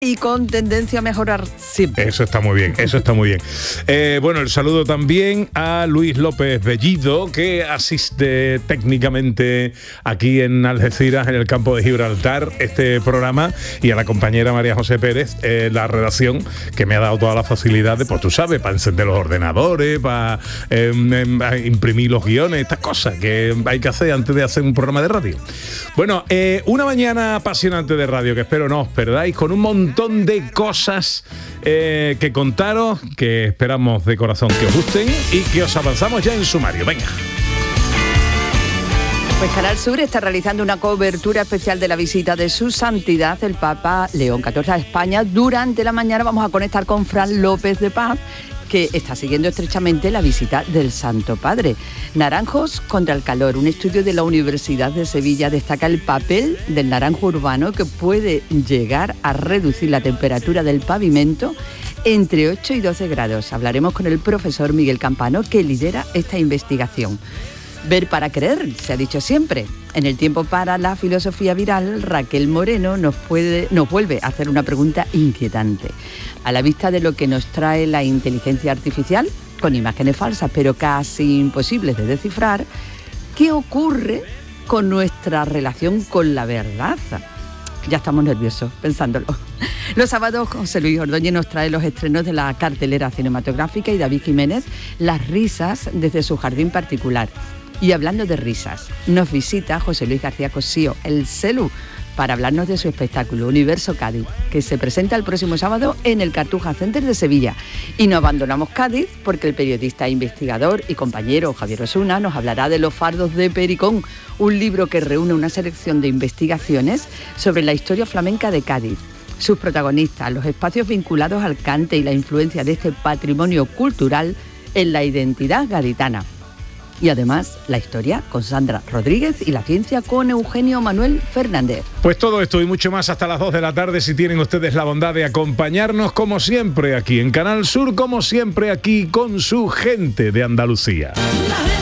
y con tendencia a mejorar siempre. Eso está muy bien, eso está muy bien. Bueno, el saludo también a Luis López Bellido, que asiste técnicamente aquí en Algeciras, en el campo de Gibraltar, este programa, y a la compañera María José Pérez, la redacción, que me ha dado todas las facilidades, pues tú sabes, para encender los ordenadores, para imprimir los guiones, estas cosas que hay que hacer antes de hacer un programa de radio. Bueno, una mañana apasionante de radio, que espero no os perdáis, con un montón de cosas que contaros, que esperamos de corazón que os gusten y que os avanzamos ya en sumario. Venga. Pues Canal Sur está realizando una cobertura especial de la visita de su santidad, el Papa León XIV a España. Durante la mañana vamos a conectar con Fran López de Paz, que está siguiendo estrechamente la visita del Santo Padre. Naranjos contra el calor. Un estudio de la Universidad de Sevilla destaca el papel del naranjo urbano, que puede llegar a reducir la temperatura del pavimento entre 8 y 12 grados. Hablaremos con el profesor Miguel Campano, que lidera esta investigación. Ver para creer, se ha dicho siempre. En el tiempo para la filosofía viral, Raquel Moreno nos vuelve a hacer una pregunta inquietante. A la vista de lo que nos trae la inteligencia artificial, con imágenes falsas pero casi imposibles de descifrar, ¿qué ocurre con nuestra relación con la verdad? Ya estamos nerviosos pensándolo. Los sábados José Luis Ordóñez nos trae los estrenos de la cartelera cinematográfica y David Jiménez las risas desde su jardín particular. Y hablando de risas, nos visita José Luis García Cosío, el Celu, para hablarnos de su espectáculo Universo Cádiz, que se presenta el próximo sábado en el Cartuja Center de Sevilla. Y no abandonamos Cádiz porque el periodista, investigador y compañero Javier Osuna nos hablará de Los fardos de Pericón, un libro que reúne una selección de investigaciones sobre la historia flamenca de Cádiz, sus protagonistas, los espacios vinculados al cante y la influencia de este patrimonio cultural en la identidad gaditana. Y además, la historia con Sandra Rodríguez y la ciencia con Eugenio Manuel Fernández. Pues todo esto y mucho más hasta las 2 de la tarde, si tienen ustedes la bondad de acompañarnos, como siempre aquí en Canal Sur, como siempre aquí con su gente de Andalucía.